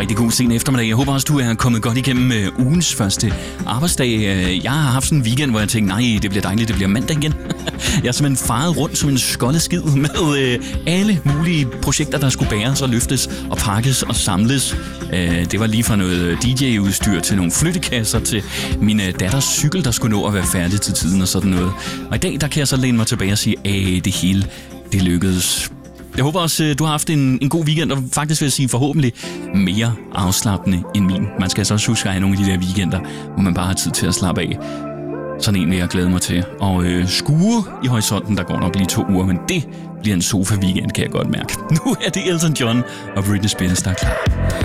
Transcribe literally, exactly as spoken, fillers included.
rigtig god sen eftermiddag. Jeg håber også, du er kommet godt igennem øh, ugens første arbejdsdag. Jeg har haft sådan en weekend, hvor jeg tænkte, nej, det bliver dejligt, det bliver mandag igen. Jeg har simpelthen faret rundt som en skoldet skid med øh, alle mulige projekter, der skulle bæres og løftes og pakkes og samles. Øh, det var lige fra noget D J-udstyr til nogle flyttekasser til min øh, datters cykel, der skulle nå at være færdig til tiden og sådan noget. Og i dag, der kan jeg så læne mig tilbage og sige, at det hele, det lykkedes. Jeg håber også, du har haft en, en god weekend, og faktisk vil jeg sige forhåbentlig mere afslappende end min. Man skal altså også huske at have nogle af de der weekender, hvor man bare har tid til at slappe af. Sådan en vil jeg glæde mig til. Og øh, skue i horisonten, der går nok lige to uger, men det bliver en sofa-weekend, kan jeg godt mærke. Nu er det Elton John og Britney Spears, der er klar.